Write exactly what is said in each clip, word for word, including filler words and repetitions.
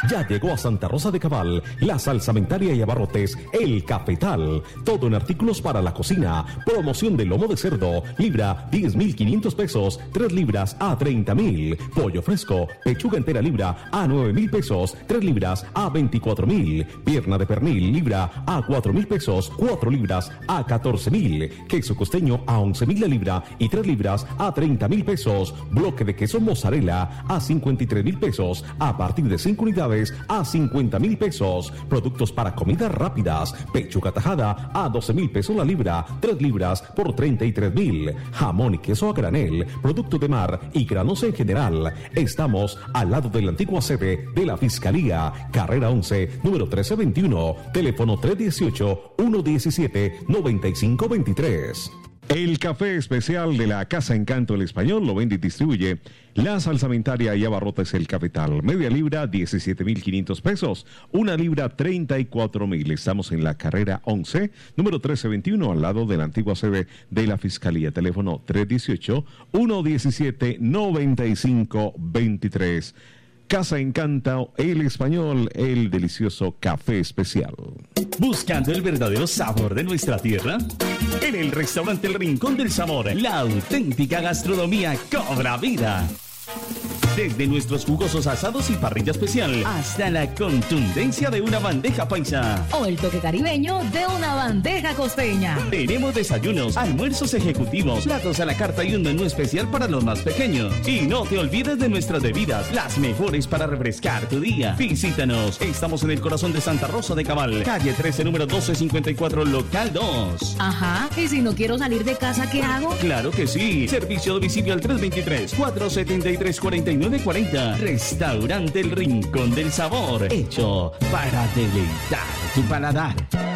Ya llegó a Santa Rosa de Cabal la salsamentaria y abarrotes El Cafetal. Todo en artículos para la cocina. Promoción de lomo de cerdo, libra diez mil quinientos pesos, tres libras a treinta mil. Pollo fresco, pechuga entera libra a nueve mil pesos, tres libras a veinticuatro mil. Pierna de pernil libra a cuatro mil pesos, cuatro libras a catorce mil. Queso costeño a once mil la libra y tres libras a treinta mil pesos. Bloque de queso mozzarella a cincuenta y tres mil pesos, a partir de cinco unidades a cincuenta mil pesos. Productos para comidas rápidas, pechuga tajada a doce mil pesos la libra, tres libras por treinta y tres mil. Jamón y queso a granel, producto de mar y granos en general. Estamos al lado de la antigua sede de la Fiscalía, carrera once, número trece veintiuno, teléfono tres uno ocho, uno uno siete, nueve cinco dos tres. El café especial de la Casa Encanto El Español lo vende y distribuye la salsamentaria y abarrotes El Cafetal. Media libra, diecisiete mil quinientos pesos. Una libra, treinta y cuatro mil. Estamos en la carrera once, número trece veintiuno, al lado de la antigua sede de la Fiscalía. Teléfono tres uno ocho, uno uno siete, nueve cinco dos tres. Casa Encanto El Español, el delicioso café especial. ¿Buscando el verdadero sabor de nuestra tierra? En el restaurante El Rincón del Sabor, la auténtica gastronomía cobra vida. Desde nuestros jugosos asados y parrilla especial hasta la contundencia de una bandeja paisa o el toque caribeño de una bandeja costeña. Tenemos desayunos, almuerzos ejecutivos, platos a la carta y un menú especial para los más pequeños. Y no te olvides de nuestras bebidas, las mejores para refrescar tu día. Visítanos, estamos en el corazón de Santa Rosa de Cabal, calle trece, número doce cincuenta y cuatro, local dos. Ajá, ¿y si no quiero salir de casa, qué hago? Claro que sí, servicio a domicilio al tres dos tres, cuatro siete tres, cuatro nueve cuarenta. Restaurante El Rincón del Sabor, hecho para deleitar tu paladar.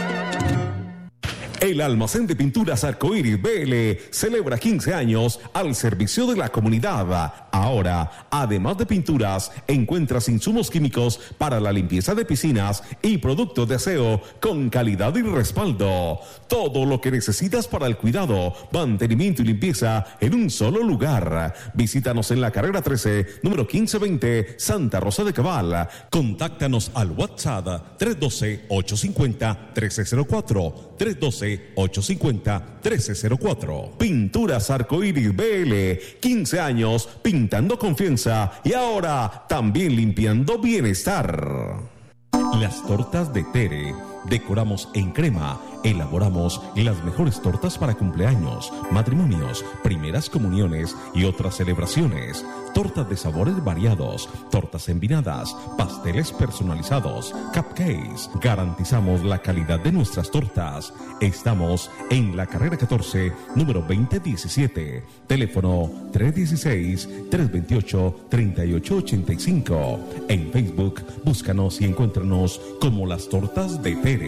El almacén de pinturas Arcoíris B L celebra quince años al servicio de la comunidad. Ahora, además de pinturas, encuentras insumos químicos para la limpieza de piscinas y productos de aseo con calidad y respaldo. Todo lo que necesitas para el cuidado, mantenimiento y limpieza en un solo lugar. Visítanos en la carrera trece, número quince veinte, Santa Rosa de Cabal. Contáctanos al WhatsApp tres uno dos, ocho cinco cero, uno tres cero cuatro, tres uno dos, ocho cinco cero, uno tres cero cuatro. Pinturas Arcoíris B L, quince años pintando confianza y ahora también limpiando bienestar. Las tortas de Tere. Decoramos en crema, elaboramos las mejores tortas para cumpleaños, matrimonios, primeras comuniones y otras celebraciones. Tortas de sabores variados, tortas envinadas, pasteles personalizados, cupcakes. Garantizamos la calidad de nuestras tortas. Estamos en la carrera catorce, número veinte diecisiete. Teléfono tres uno seis, tres dos ocho, tres ocho ocho cinco. En Facebook, búscanos y encuéntranos como Las Tortas de Tere.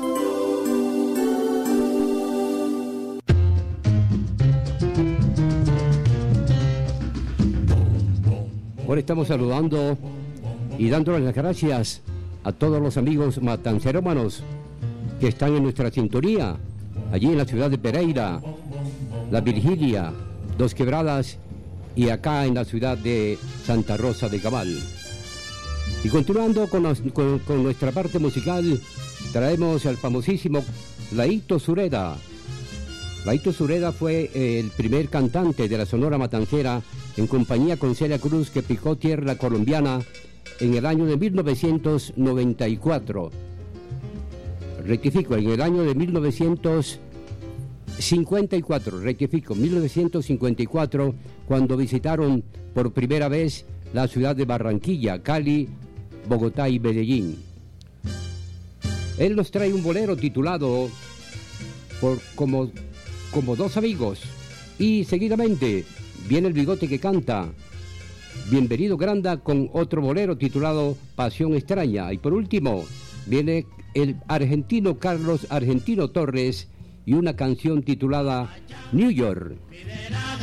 Ahora estamos saludando y dándoles las gracias a todos los amigos matancerómanos que están en nuestra sintonía, allí en la ciudad de Pereira, La Virgilia, Dos Quebradas y acá en la ciudad de Santa Rosa de Cabal. Y continuando con, los, con, con nuestra parte musical, traemos al famosísimo Laito Sureda. Laito Sureda fue el primer cantante de la Sonora Matancera en compañía con Celia Cruz, que picó tierra colombiana en el año de mil novecientos noventa y cuatro. Rectifico, en el año de mil novecientos cincuenta y cuatro, rectifico, mil novecientos cincuenta y cuatro, cuando visitaron por primera vez la ciudad de Barranquilla, Cali, Bogotá y Medellín. Él nos trae un bolero titulado por como, como dos amigos, y seguidamente viene el Bigote que canta Bienvenido Granda con otro bolero titulado Pasión Extraña, y por último viene el argentino Carlos Argentino Torres y una canción titulada New York.